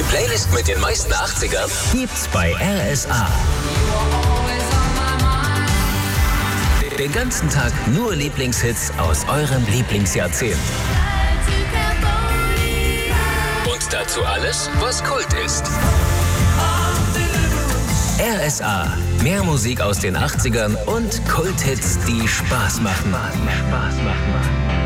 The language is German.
Playlist mit den meisten 80ern gibt's bei RSA. Den ganzen Tag nur Lieblingshits aus eurem Lieblingsjahrzehnt. Und dazu alles, was Kult ist. RSA. Mehr Musik aus den 80ern und Kulthits, die Spaß machen.